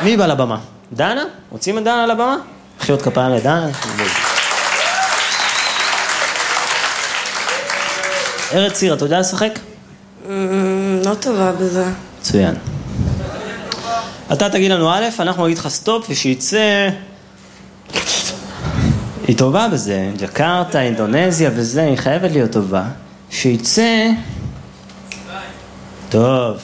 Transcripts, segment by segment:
מי בא לבמה? דנה? רוצים את דנה לבמה? מחיאות כפיים לדנה. ארץ ציר, אתה יודע לשחק? לא טובה בזה. מצוין. אתה תגיד לנו א', אנחנו נגיד לך סטופ, ושיצא... היא טובה בזה, ג'קרטה, אינדונזיה וזה, היא חייבת להיות טובה. שיצא... טוב.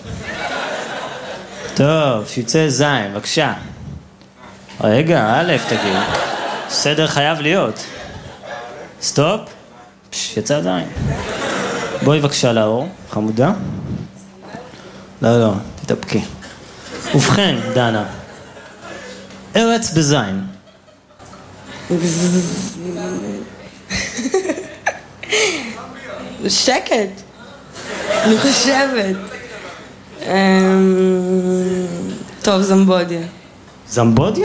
טוב, שיצא זין, בבקשה. רגע, א', תגיד. סדר חייב להיות. סטופ. יצא זין. בואי בבקשה לאור, חמודה. לא, תתאפקי. ובכן, דנה. ארץ בזין. שקט. אני חושבת. טוב, זמבודיה. זמבודיה?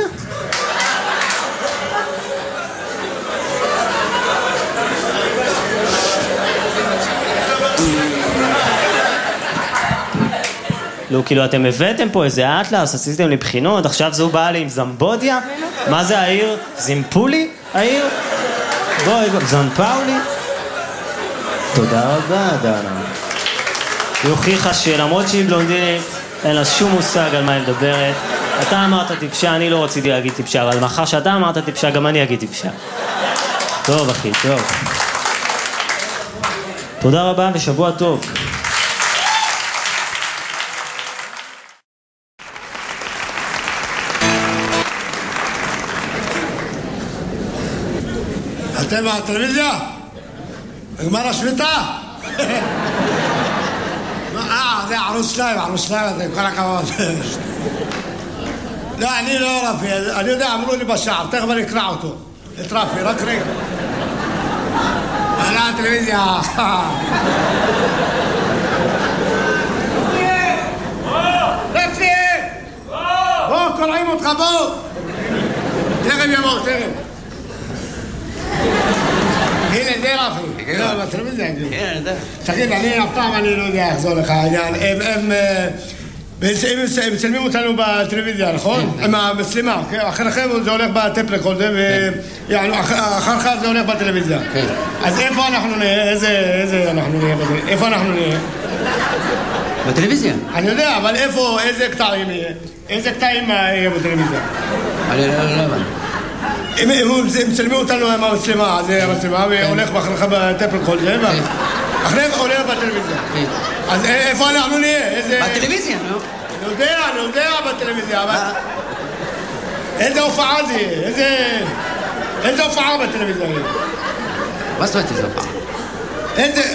לא, כאילו אתם הבאתם פה איזה אטלס, עשיתם לי בחינות, עכשיו זו באה לי עם זמבודיה? מה זה העיר? זימפולי? העיר? בואי, זנפאולי? תודה רבה, דנה. היא הוכיחה שלמרות שהיא בלונדינית, אין לה שום מושג על מה היא מדברת. אתה אמרת טיפשה, אני לא רציתי להגיד טיפשה, אבל מאחר שאתה אמרת טיפשה, גם אני אגיד טיפשה. טוב, אחי, טוב. תודה רבה ושבוע טוב. אתם מהטלוויזיה? נגמר השביתה? זה ערוץ 2, זה כל הכבוד. לא, אני לא רפי, אני יודע, אמרו לי בשער, תכף אני אקרא אותו. את רפי, רק רגע. על הטלוויזיה. רפי! בוא, קוראים אותך, בוא! תכף יבוא, תכף. הנה, זה רפי. לא, בטלוויזיה. תגיד, אני אף פעם אני לא יודע איך זה הולך העניין. הם מצלמים אותנו בטלוויזיה, נכון? עם המצלמה. אחריכם זה הולך בטפ רקורדר, ואחריך זה הולך בטלוויזיה. אז איפה אנחנו נהיה? איזה אנחנו נהיה בטלוויזיה? איפה אנחנו נהיה? בטלוויזיה? אני יודע, אבל איפה, איזה קטעים יהיה? איזה קטעים יהיה בטלוויזיה? אני לא הבנתי. הם מצלמים אותנו עם המצלמה, זה המצלמה, והולך אחריך בטפ רקורדר, אחריך הולך בטלוויזיה. אז איפה אנחנו נהיה? בטלוויזיה, לא? אני יודע בטלוויזיה, אבל... איזה הופעה זה יהיה? איזה הופעה בטלוויזיה יהיה? מה זאת אומרת איזה הופעה? איזה...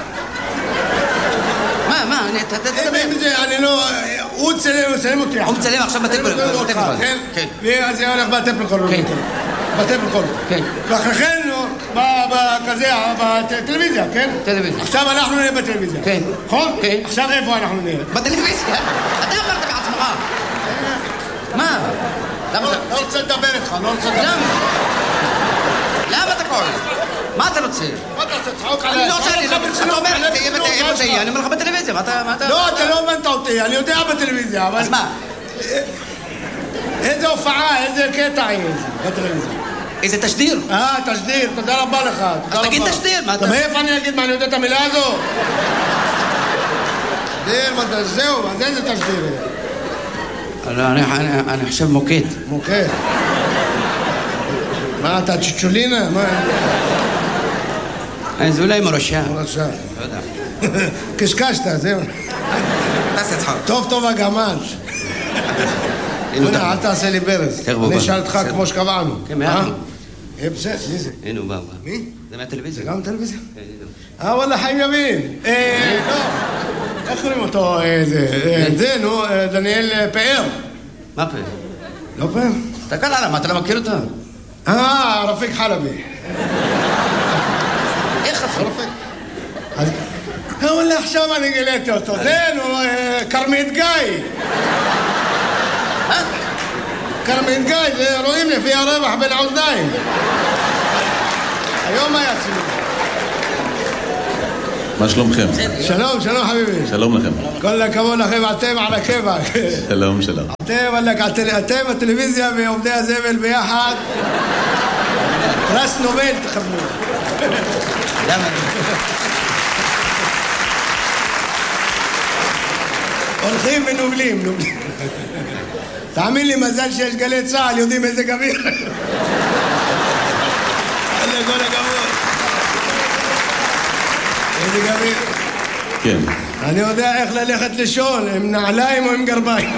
מה? אני לא... הוא צלם אותי. הוא מצלם עכשיו בטלוויזיה. כן. ואז זה הולך בטלוויזיה. כן. ואחריכן, כזה, בטלוויזיה, כן? טלוויזיה. עכשיו אנחנו נהיה בטלוויזיה. כן. נכון? כן. עכשיו איפה אנחנו נהיה? בטלוויזיה. אתה אמרת בעצמך. מה? לא רוצה לדבר איתך, לא רוצה לדבר. למה אתה קורא? מה אתה רוצה? מה אתה רוצה? צחוק עליי. אני לא רוצה, אתה אומר, איפה זה יהיה? אני אומר לך בטלוויזיה, מה אתה... לא, אתה לא הבנת אותי, אני יודע בטלוויזיה, אבל... אז מה? איזה הופעה, איזה קטע יהיה בטלוויזיה? איזה תשדיר? תשדיר, תודה רבה לך. אז תגיד תשדיר, מה אתה... מאיפה אני אגיד מה, אני יודע את המילה הזו? תשדיר, זהו, אז איזה תשדיר? אני חושב מוקד. מוקד. מה, אתה צ'צ'ולינה? מה? זה אולי מורשה. מורשה. לא יודע. קשקשת, זהו. תעשה צחוק. טוב הגמל. אל תעשה לי ברז. אני אשאל אותך כמו שקבענו. כן, מעט. בסדר, מי זה? הנה הוא בא. מי? זה מהטלוויזיה. זה גם טלוויזיה? וואלה, חיים ימין. לא. איך קוראים אותו? זה, נו, דניאל פאר. מה פאר? לא פאר? תסתכל עליו, מה אתה לא מכיר אותו? רפיק חלבי. איך רפיק? וואלה, עכשיו אני גיליתי אותו. זה, נו, קרמית גיא. קרמית גיא, זה רואים לפי הרווח בין האוזניים. היום היה צילום. מה שלומכם? שלום, שלום חביבי. שלום לכם. כל הכבוד לכם, אתם על הכיפאק. שלום, שלום. אתם הטלוויזיה ועובדי הזבל ביחד. פרס נובל תקבלו. למה? הולכים ונובלים. תאמין לי, מזל שיש גלי צהל, יודעים איזה גביר. כל הכבוד. איזה גביר. כן. אני יודע איך ללכת לישון, עם נעליים או עם גרביים.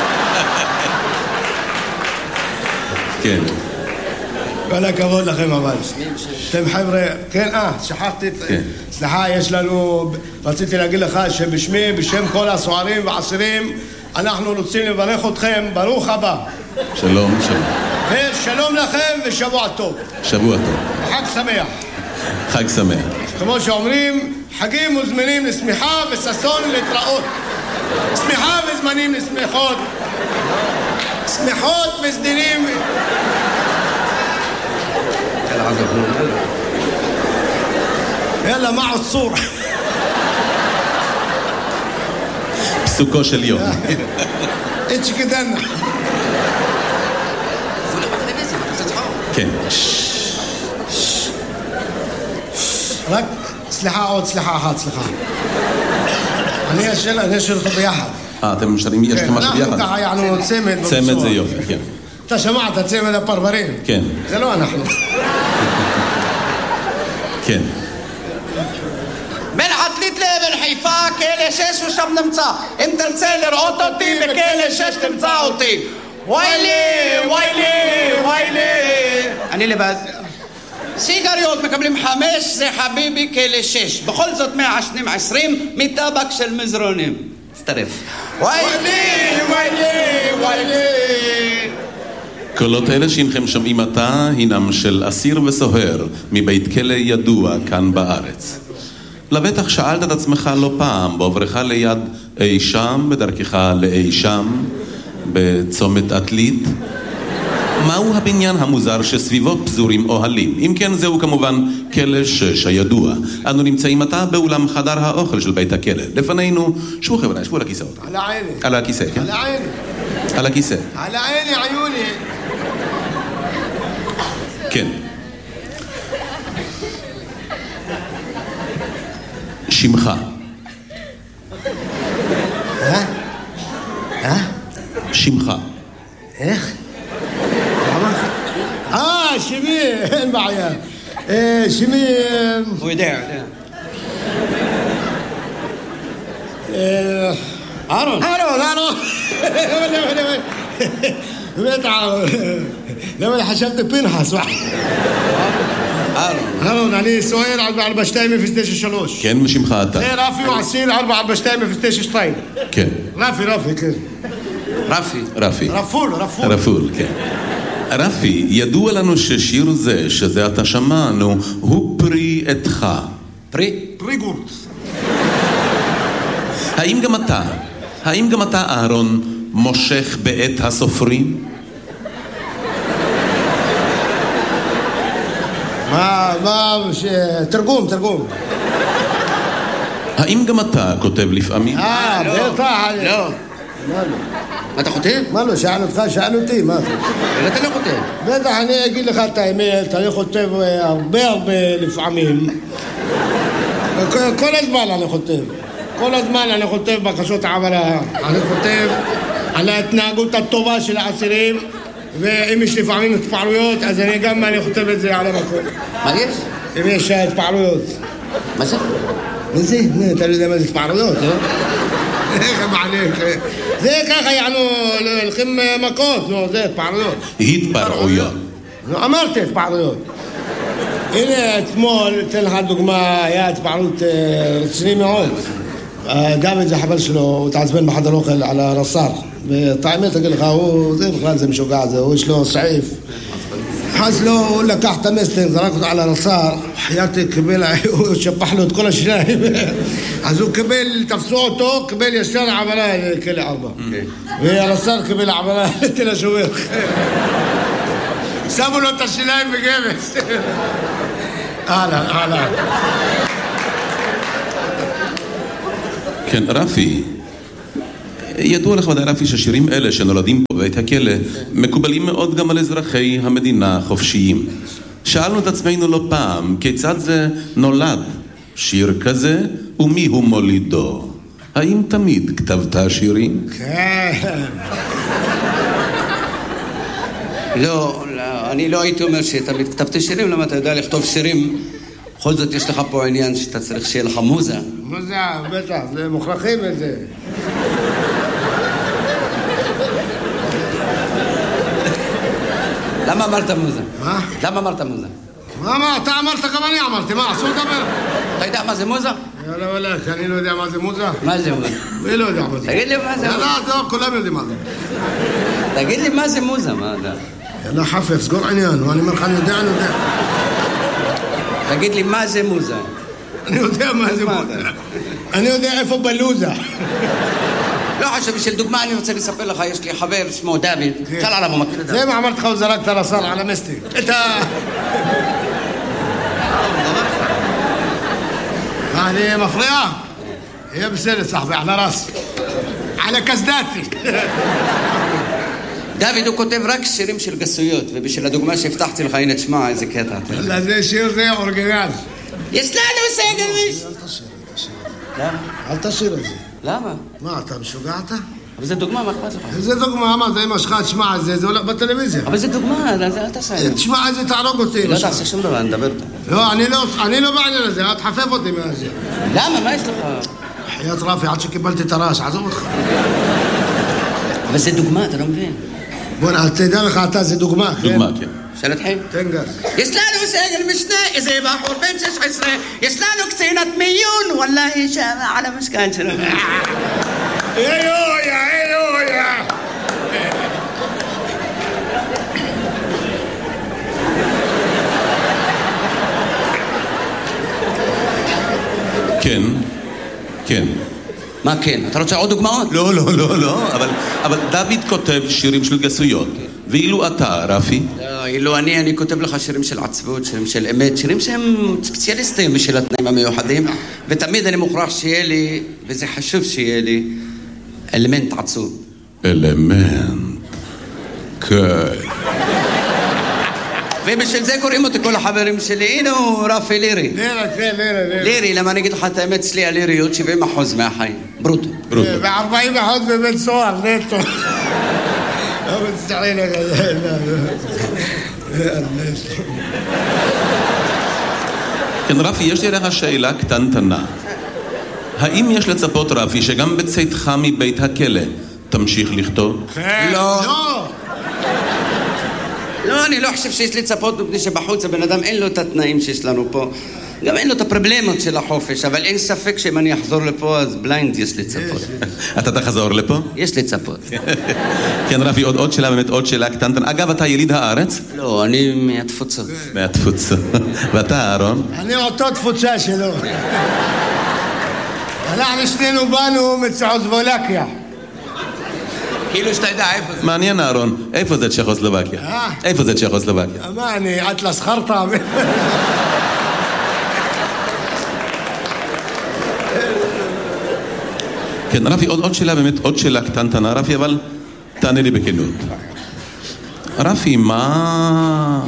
כן. כל הכבוד לכם אבל. אתם חבר'ה, כן, שכחתי, סליחה, יש לנו, רציתי להגיד לך שבשמי, בשם כל הסוערים והאסירים, אנחנו רוצים לברך אתכם, ברוך הבא. שלום, שלום. ושלום לכם ושבוע טוב. שבוע טוב. חג שמח. חג שמח. כמו שאומרים, חגים מוזמנים לשמיחה וששון להתראות. שמיחה וזמנים לשמיכות. שמחות וסדינים. יאללה, מה עוצור? פסוקו של יום. איץ' כדנה. כן. רק, סליחה, עוד סליחה אחת, סליחה. אני אשאיר לך ביחד. אתם משארים, יש לכם משהו ביחד? אנחנו ככה יענו צמד. צמד זה יופי, כן. אתה שמעת צמד הפרברים? כן. זה לא אנחנו. כן. בין עתלית לאבן חיפה, כלא 6 ושם נמצא. אם תרצה לראות אותי, בכלא 6 תמצא אותי. ויילי, ויילי, ויילי. אני לבד. סיגריות מקבלים 5, זה חביבי כלא 6. בכל זאת 120 מטבק של מזרונים. תצטרף. ויילי, ויילי, ויילי. קולות אלה שהנכם שומעים עתה הינם של אסיר וסוהר מבית כלא ידוע כאן בארץ. לבטח שאלת את עצמך לא פעם בעוברך ליד אי שם, בדרכך לאי שם, בצומת עתלית, מהו הבניין המוזר שסביבו פזורים אוהלים? אם כן, זהו כמובן כלא 6 הידוע. אנו נמצאים עתה באולם חדר האוכל של בית הכלא. לפנינו, שבו חבר'ה, שבו על הכיסאות. על העיני. על הכיסא, כן? על העיני. על הכיסא. על העיני, עיוני. כן. שמך. שמך. איך? שמי, אין בעיה. שמי... הוא יודע. אהרון. באמת אהרון. למה חשבתי פנחס? אהרון, אני סוער 44203. כן, ושמך אתה. זה רפי ועשיל 44202. כן. רפי, כן. רפי. רפול, כן. רפי, ידוע לנו ששיר זה, שזה אתה שמענו, הוא פרי עתך. פרי גורס. האם גם אתה, אהרון, מושך בעת הסופרים? תרגום. האם גם אתה כותב לפעמים? בטח. לא. מה אתה כותב? מה לא, שאל אותי, מה? אתה לא כותב. בטח, אני אגיד לך את האמת, אני כותב הרבה לפעמים. כל הזמן אני כותב בקשות העברה. אני כותב על ההתנהגות הטובה של האסירים, ואם יש לפעמים התפעלויות, אז אני כותב את זה על המקום. מה יש? אם יש התפעלויות. מה זה? מה זה? אתה לא יודע מה זה התפעלויות, לא? איך מעליך? זה ככה יענו, הולכים מכות, זה התפעלויות. התפרעויות. אמרתי התפעלויות. הנה אתמול, אתן לך דוגמה, היה התפעלות רציני מאוד. דוד זה חבר שלו, הוא התעצבן בחדר אוכל על הרס"ר. וטעמת אגיד לך, זה בכלל זה משוגע, הוא יש לו סעיף. אז לו, הוא לקח את המסטר, זרק אותו על הרס"ר, חייתי קיבל, הוא שפח לו את כל השיניים. אז הוא קיבל, תפסו אותו, קיבל ישר עברה לכלא 4. והרס"ר קיבל עברה לתל השומר. שמו לו את השיניים בגבס. אהלן. כן, רפי, ידוע לך ודאי רפי ששירים אלה שנולדים פה בבית הכלא מקובלים מאוד גם על אזרחי המדינה החופשיים. שאלנו את עצמנו לא פעם, כיצד זה נולד שיר כזה ומי הוא מולידו? האם תמיד כתבת שירים? כן. לא, אני לא הייתי אומר שתמיד כתבתי שירים, למה אתה יודע לכתוב שירים? בכל זאת יש לך פה עניין שאתה צריך שיהיה לך מוזה. מוזה, בטח, זה מוכרחים את זה. למה אמרת מוזה? מה? למה אמרת מוזה? מה, אתה אמרת גם אני אמרתי, מה, אסור לדבר? אתה יודע מה זה מוזה? יאללה וואלה, אני לא יודע מה זה מוזה. מה זה מוזה? מי לא יודע מה זה? תגיד לי מה זה מוזה. יאללה, זהו, כולם יודעים מה זה. תגיד לי מה זה מוזה, מה אתה? יאללה חפף, סגור עניין, אני אומר לך, אני יודע. תגיד לי מה זה מוזה. אני יודע מה זה מוזה. אני יודע איפה בלוזה. לא חשוב, בשביל דוגמה אני רוצה לספר לך, יש לי חבר שמו דוד, צל עליו, הוא מכיר את זה. זה מה אמרתי לך, הוא זרק את הרסל על המסטי. את ה... אני מפריע? יהיה בסדר, סחבי, על הרס. על הקסדתי. דוד הוא כותב רק שירים של גסויות, ובשביל הדוגמה שהבטחתי לך, הנה תשמע איזה קטע. לא, זה שיר זה אורגינל. יש לנו סגל מיש. למה? אל תשיר את זה. למה? מה, אתה משוגע אתה? אבל זה דוגמה, מה אכפת לך? איזה דוגמה, מה, זה אמא שלך, תשמע, זה הולך בטלוויזיה. אבל זה דוגמה, אל תעשה את זה. תשמע, איזה תערוג אותי. לא תעשה שום דבר, נדבר אותה. לא, אני לא בעניין הזה, אל תחפף אותי מהזה. למה? מה יש לך? חיית רפי, עד שקיבלתי את הרעש, עזוב אותך. אבל זה דוגמה, אתה לא מבין. בוא, תדע לך אתה, זה דוגמה, כן? דוגמה, כן. שאלת חיים? תן גז. יש לנו סגל משנה, איזה בחור בן 16, יש לנו קצינת מיון, וואלה, שמה על המשכן שלנו. אלויה. כן, כן. מה כן? אתה רוצה עוד דוגמאות? לא, אבל דוד כותב שירים של גסויות. ואילו אתה, רפי? לא, אילו אני כותב לך שירים של עצבות, שירים של אמת, שירים שהם ספציאליסטיים בשביל התנאים המיוחדים, ותמיד אני מוכרח שיהיה לי, וזה חשוב שיהיה לי, אלמנט עצוב. אלמנט. כן. ובשביל זה קוראים אותי כל החברים שלי, הנה הוא רפי לירי. לירי. לירי, למה אני אגיד לך את האמת, אצלי הליריות 70% מהחיים, ברוטו. ו40% בבית סוהר, נטו. לא מצטערים לך. כן, רפי, יש לי לך שאלה קטנטנה. האם יש לצפות, רפי, שגם בצאתך מבית הכלא תמשיך לכתוב? לא. לא, אני לא חושב שיש לי צפות מפני שבחוץ הבן אדם אין לו את התנאים שיש לנו פה. גם אין לו את הפרובלמות של החופש, אבל אין ספק שאם אני אחזור לפה אז בליינד יש לי צפות. אתה תחזור לפה? יש לי צפות. כן, רפי, עוד שאלה, באמת עוד שאלה קטנטנה. אגב, אתה יליד הארץ? לא, אני מהתפוצות. מהתפוצות. ואתה, אהרון? אני אותו תפוצה שלו. אנחנו שנינו באנו מצ'כוסלובקיה. כאילו שאתה יודע איפה זה. מעניין, אהרון. איפה זה צ'כוסלובקיה? איפה זה צ'כוסלובקיה? מה, אני אטלס חרטה? כן, רפי, עוד שאלה, באמת עוד שאלה קטנטנה, רפי, אבל תענה לי בכנות. רפי, מה...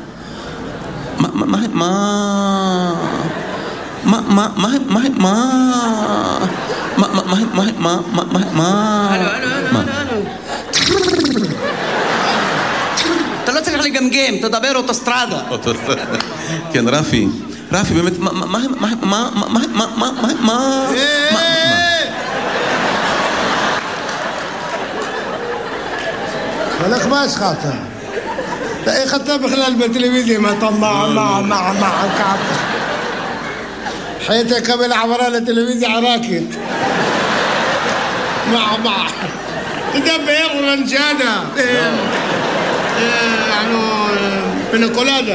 אתה לא צריך לגמגם, תדבר אוטוסטרדה. כן, רפי, באמת, הולך מה יש לך אתה? איך אתה בכלל בטלוויזיה? מה אתה حيث يكمل عبران التلفزيون عراكت مع تدبر رنجانا يعني بنكولادا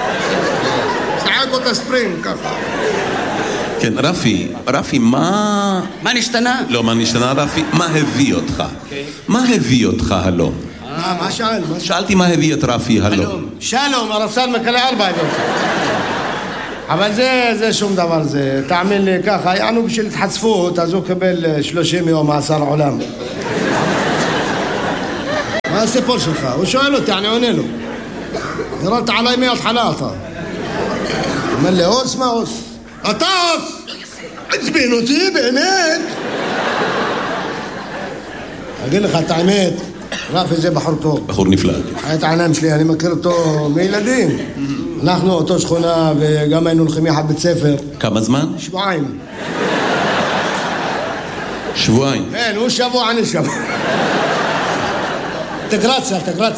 ساعات سبرينج كفا כן, רפי, מה... מה נשתנה? לא, מה נשתנה, רפי? מה הביא אותך? מה הביא אותך הלום? מה שאל? שאלתי מה הביא את רפי הלום. שלום, הרס"ל מקלה 4 היום. אבל זה שום דבר זה. תאמין לי ככה, יענו בשביל התחצפות, אז הוא קיבל 30 יום מאסר עולם. מה הסיפור שלך? הוא שואל אותי, אני עונה לו. ירדת עליי מההתחלה אתה. אומר לי, אוס מה אוס? אתה אוס! עצבין אותי באמת? אגיד לך את האמת, רפי זה בחור טוב. בחור נפלא. חיית העיניים שלי, אני מכיר אותו מילדים. אנחנו אותו שכונה וגם היינו הולכים יחד בית ספר. כמה זמן? שבועיים. שבועיים? כן, הוא שבוע, אני שבוע. אינטגרציה.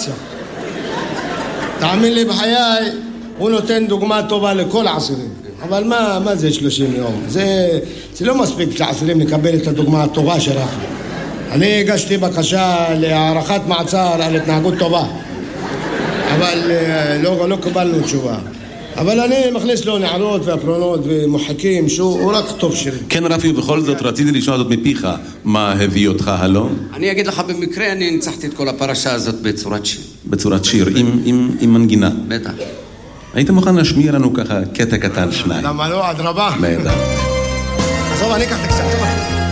תאמין לי בחיי, הוא נותן דוגמה טובה לכל העשירים. אבל מה זה 30 יום? זה לא מספיק שהעשירים לקבל את הדוגמה הטובה של רפי. אני הגשתי בקשה להערכת מעצר על התנהגות טובה. אבל לא קיבלנו תשובה. אבל אני מכניס לו נערות והפרונות ומוחקים שהוא רק טוב שלי. כן רפי, ובכל זאת רציתי לשאול זאת מפיך, מה הביא אותך הלום? אני אגיד לך במקרה, אני ניצחתי את כל הפרשה הזאת בצורת שיר. בצורת שיר, עם מנגינה. בטח. היית מוכן להשמיע לנו ככה קטע קטן שניים? למה לא? עד רבה. בטח. עזוב, אני אקח את הקצת.